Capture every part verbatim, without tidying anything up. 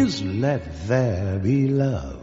Please let there be love.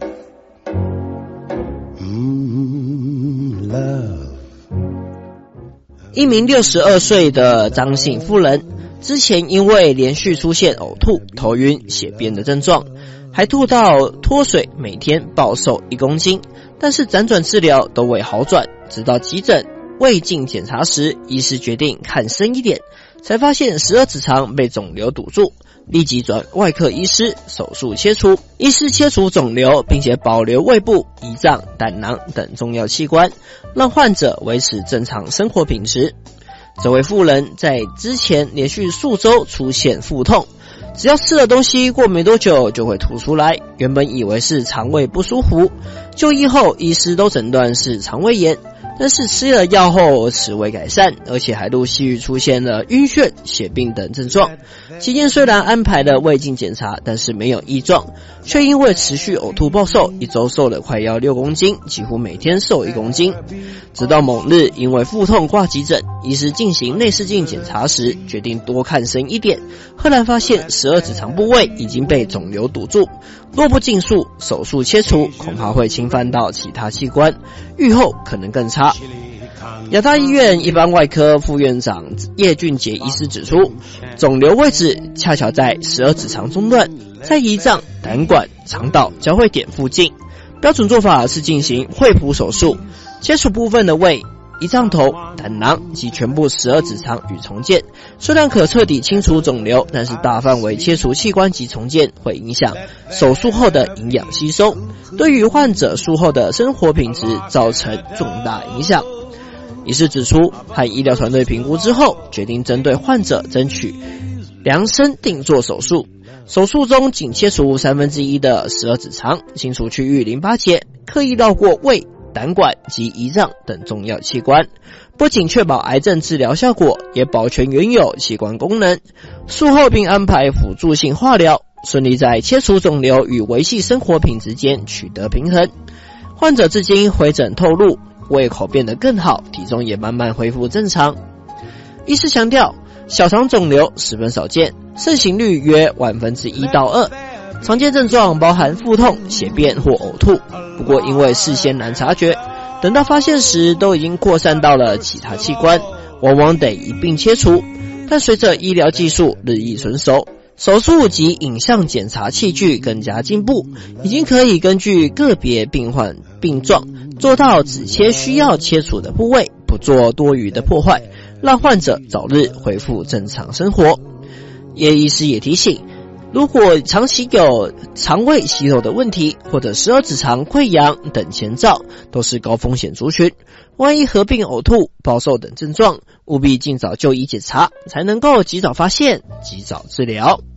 Mm, love. 一名六十二岁的张姓妇人，之前因为连续出现呕吐、头晕、血便的症状，还吐到脱水，每天暴瘦一公斤，但是辗转治疗都未好转，直到急诊胃镜检查时，医师决定看深一点，才发现十二指肠被肿瘤堵住，立即转外科医师手术切除。医师切除肿瘤，并且保留胃部、胰脏、胆囊等重要器官，让患者维持正常生活品质。这位妇人在之前连续数周出现腹痛，只要吃了东西过没多久就会吐出来，原本以为是肠胃不舒服，就医后医师都诊断是肠胃炎，但是吃了药后迟未改善，而且还陆续出现了晕眩、血病等症状。期间虽然安排了胃镜检查，但是没有异状，却因为持续呕吐暴瘦，一周瘦了快要六公斤，几乎每天瘦一公斤。直到某日因为腹痛挂急诊，医师进行内视镜检查时，决定多看深一点，赫然发现十二指肠部位已经被肿瘤堵住，若不尽速手术切除，恐怕会侵犯到其他器官，预后可能更差。亚大医院一般外科副院长叶俊杰医师指出，肿瘤位置恰巧在十二指肠中段，在胰脏、胆管、肠道交汇点附近。标准做法是进行惠普手术，切除部分的胃、胰脏头、胆囊及全部十二指肠与重建。虽然可彻底清除肿瘤，但是大范围切除器官及重建会影响手术后的营养吸收，对于患者术后的生活品质造成重大影响。医师指出，和医疗团队评估之后，决定针对患者争取量身定做手术。手术中仅切除三分之一的十二指肠，清除区域淋巴结，刻意绕过胃、胆管及胰脏等重要器官，不仅确保癌症治疗效果，也保全原有器官功能。术后并安排辅助性化疗，顺利在切除肿瘤与维系生活品质间取得平衡。患者至今回诊透露，胃口变得更好，体重也慢慢恢复正常。医师强调，小肠肿瘤十分少见，盛行率约万分之一到二，常见症状包含腹痛、血便或呕吐，不过因为事先难察觉，等到发现时都已经扩散到了其他器官，往往得一并切除。但随着医疗技术日益成熟，手术及影像检查器具更加进步，已经可以根据个别病患病状，做到只切需要切除的部位，不做多余的破坏，让患者早日恢复正常生活。叶医师也提醒，如果长期有肠胃息肉的问题，或者十二指肠溃疡等前兆，都是高风险族群。万一合并呕吐、暴瘦等症状，务必尽早就医检查，才能够及早发现、及早治疗。